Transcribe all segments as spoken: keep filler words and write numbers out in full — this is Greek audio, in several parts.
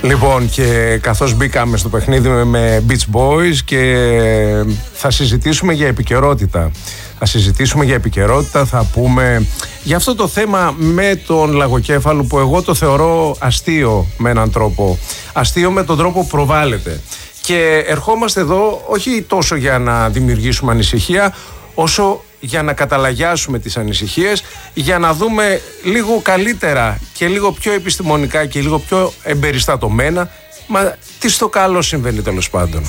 Λοιπόν, και καθώς μπήκαμε στο παιχνίδι με Beach Boys και θα συζητήσουμε για επικαιρότητα. Θα συζητήσουμε για επικαιρότητα, θα πούμε για αυτό το θέμα με τον Λαγοκέφαλο που εγώ το θεωρώ αστείο με έναν τρόπο. Αστείο με τον τρόπο που προβάλλεται. Και ερχόμαστε εδώ όχι τόσο για να δημιουργήσουμε ανησυχία, όσο για να καταλαγιάσουμε τις ανησυχίες, για να δούμε λίγο καλύτερα και λίγο πιο επιστημονικά και λίγο πιο εμπεριστατωμένα μα τι στο καλό συμβαίνει τέλος πάντων.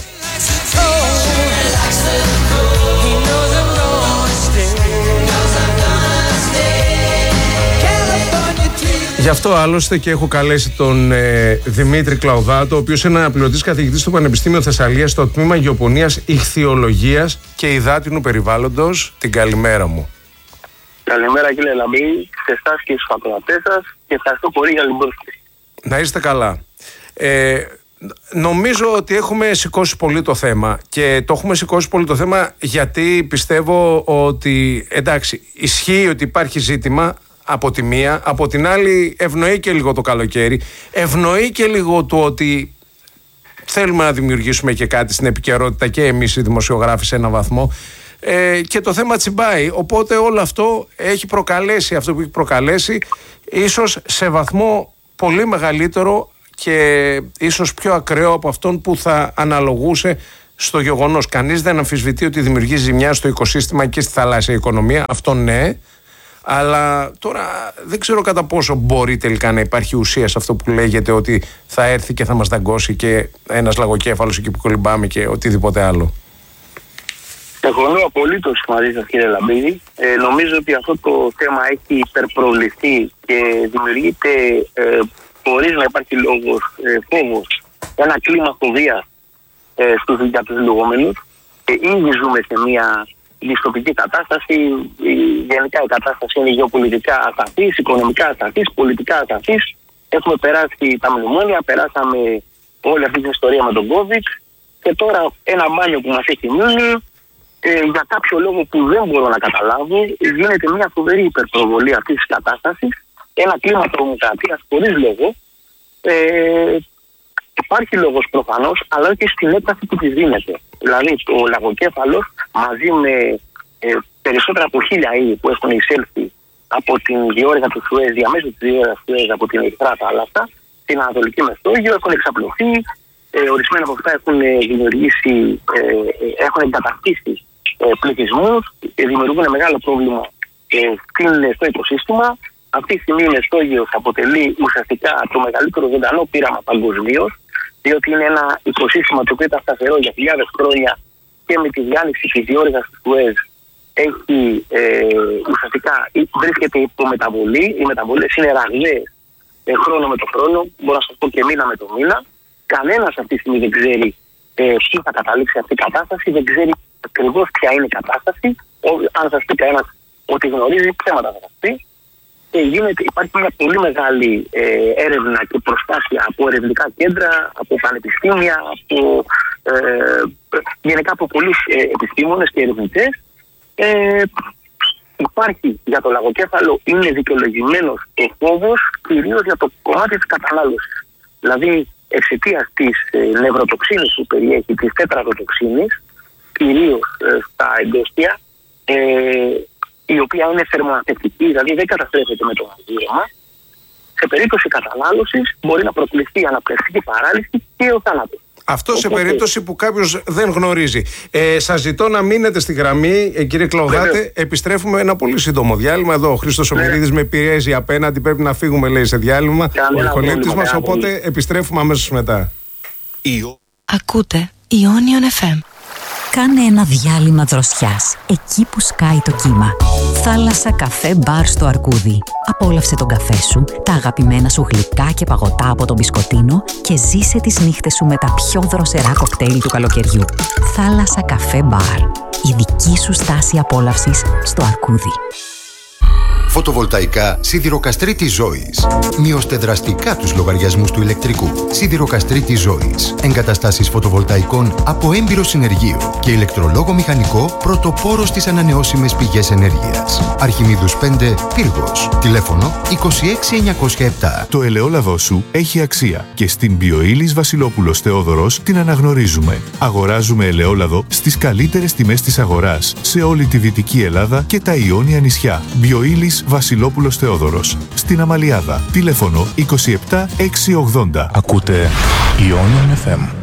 Γι' αυτό άλλωστε και έχω καλέσει τον ε, Δημήτρη Κλαουδάτο, ο οποίος είναι αναπληρωτής καθηγητής στο Πανεπιστήμιο Θεσσαλίας στο τμήμα Γεωπονίας, Ιχθυολογίας και Υδάτινου Περιβάλλοντος. Την καλημέρα μου. Καλημέρα κύριε Λαμπή, σε εσάς και στους ακροατές σας και ευχαριστώ πολύ για την πρόσκληση. Να είστε καλά. Ε, νομίζω ότι έχουμε σηκώσει πολύ το θέμα και το έχουμε σηκώσει πολύ το θέμα γιατί πιστεύω ότι εντάξει ισχύει ότι υπάρχει ζήτημα από τη μία, από την άλλη ευνοεί και λίγο το καλοκαίρι, ευνοεί και λίγο το ότι θέλουμε να δημιουργήσουμε και κάτι στην επικαιρότητα και εμείς οι δημοσιογράφοι σε ένα βαθμό ε, και το θέμα τσιμπάει, οπότε όλο αυτό έχει προκαλέσει, αυτό που έχει προκαλέσει ίσως σε βαθμό πολύ μεγαλύτερο και ίσως πιο ακραίο από αυτόν που θα αναλογούσε στο γεγονός. Κανείς δεν αμφισβητεί ότι δημιουργεί ζημιά στο οικοσύστημα και στη θαλάσσια οικονομία, αυτό ναι. Αλλά τώρα δεν ξέρω κατά πόσο μπορεί τελικά να υπάρχει ουσία σε αυτό που λέγεται ότι θα έρθει και θα μας δαγκώσει και ένας λαγοκέφαλος εκεί που κολυμπάμε και οτιδήποτε άλλο. Συμφωνώ απολύτως μαζί σας κύριε Λαμπίδη. Ε, νομίζω ότι αυτό το θέμα έχει υπερπροβληθεί και δημιουργείται ε, χωρίς να υπάρχει λόγος, ε, φόβος, ένα κλίμα φοβίας ε, στους, για τους λεγόμενους. Ε, ήδη ζούμε σε μια δυστοπική κατάσταση. Γενικά η κατάσταση είναι γεωπολιτικά ασταθής, οικονομικά ασταθής, πολιτικά ασταθής. Έχουμε περάσει τα μνημόνια, περάσαμε όλη αυτή την ιστορία με τον COVID και τώρα ένα μπάνιο που μας έχει μείνει ε, για κάποιο λόγο που δεν μπορώ να καταλάβω γίνεται μια φοβερή υπερπροβολή αυτής της κατάστασης, ένα κλίμα τρομοκρατίας χωρίς λόγο. Ε, Υπάρχει λόγος προφανώς, αλλά και στην έκταση που της δίνεται. Δηλαδή, το λαγοκέφαλος μαζί με ε, περισσότερα από χίλια είδη που έχουν εισέλθει από την διόρυγα του Σουέζ, διαμέσου της διόρυγας του Σουέζ από την Ερυθρά θάλασσα, στην Ανατολική Μεσόγειο, έχουν εξαπλωθεί. Ε, ορισμένα από αυτά έχουν δημιουργήσει, ε, έχουν εγκαταστήσει ε, πληθυσμούς, ε, δημιουργούν μεγάλο πρόβλημα ε, στο οικοσύστημα. Αυτή τη στιγμή η Μεσόγειος αποτελεί ουσιαστικά το μεγαλύτερο ζωντανό πείραμα παγκοσμίως, διότι είναι ένα οικοσύστημα το οποίο ήταν σταθερό για χιλιάδες χρόνια και με τη διάνοιξη της διόρυγας του Σουέζ έχει ε, ουσιαστικά βρίσκεται υπό μεταβολή. Οι μεταβολές είναι ραγδαίες ε, χρόνο με το χρόνο, μπορώ να σας πω και μήνα με το μήνα. Κανένας αυτή τη στιγμή δεν ξέρει ε, πού θα καταλήξει αυτή η κατάσταση, δεν ξέρει ακριβώς ποια είναι η κατάσταση. Ο, αν σας πει κανένας ότι γνωρίζει, ψέματα θα σας πει. Και γίνεται, υπάρχει μια πολύ μεγάλη ε, έρευνα και προσπάθεια από ερευνητικά κέντρα, από πανεπιστήμια, από, ε, γενικά από πολλούς ε, επιστήμονες και ερευνητές. Ε, υπάρχει για το λαγοκέφαλο, είναι δικαιολογημένος ο φόβος κυρίως για το κομμάτι της κατανάλωσης. Δηλαδή εξαιτίας της ε, νευροτοξίνης που περιέχει, της τέτραδοτοξίνης, κυρίως ε, στα εγκόστια, ε, η οποία είναι θερμοανθεκτική, δηλαδή δεν καταστρέφεται με το αγγίγμα. Σε περίπτωση κατανάλωσης μπορεί να προκληθεί αναπνευστική παράλυση και ο θάνατος. Αυτό σε περίπτωση που κάποιος δεν γνωρίζει. Ε, σας ζητώ να μείνετε στη γραμμή, ε, κύριε Κλαουδάτε. Επιστρέφουμε ένα πολύ σύντομο διάλειμμα. Εδώ ο Χρήστος Ομηρίδης με πιέζει απέναντι. Πρέπει να φύγουμε, λέει, σε διάλειμμα. Ο ηχολήπτης μας, οπότε επιστρέφουμε αμέσως μετά. Ακούτε Ionion εφ εμ. Κάνε ένα διάλειμμα δροσιάς, εκεί που σκάει το κύμα. Θάλασσα, καφέ, μπαρ στο Αρκούδι. Απόλαυσε τον καφέ σου, τα αγαπημένα σου γλυκά και παγωτά από τον μπισκοτίνο και ζήσε τις νύχτες σου με τα πιο δροσερά κοκτέιλ του καλοκαιριού. Θάλασσα, καφέ, μπαρ. Η δική σου στάση απόλαυσης στο Αρκούδι. Φωτοβολταϊκά Σιδηροκαστρίτη Ζώης. Μειώστε δραστικά τους λογαριασμούς του ηλεκτρικού. Σιδηροκαστρίτη Ζώης. Εγκαταστάσεις φωτοβολταϊκών από έμπειρο συνεργείο και ηλεκτρολόγο μηχανικό πρωτοπόρο στις ανανεώσιμες πηγές ενέργειας. Αρχιμίδους πέντε, Πύργος. Τηλέφωνο είκοσι έξι εννιακόσια επτά. Το ελαιόλαδό σου έχει αξία και στην Bioilis Βασιλόπουλος Θεόδωρος την αναγνωρίζουμε. Αγοράζουμε ελαιόλαδο στις καλύτερες τιμές της αγοράς σε όλη τη Δυτική Ελλάδα και τα Ιόνια νησιά. Bioilis Βασιλόπουλος Θεόδωρος. Στην Αμαλιάδα. Τηλέφωνο είκοσι επτά εξακόσια ογδόντα. Ακούτε Ionian εφ εμ.